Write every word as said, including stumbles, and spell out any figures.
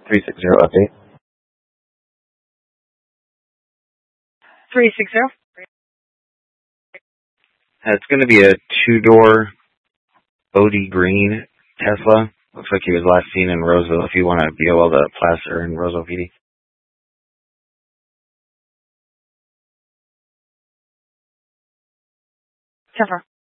three six zero update. three six zero. Uh, it's going to be a two-door Bodie Green Tesla. Looks like he was last seen in Roseville. If you want to B O L the Placer in Roseville P D. Cover.